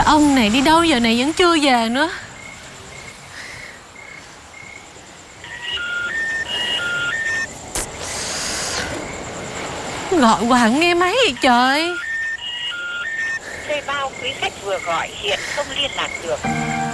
Ân này đi đâu giờ này vẫn chưa về nữa. Gọi hoài không nghe máy vậy trời. Thuê bao quý khách vừa gọi hiện không liên lạc được.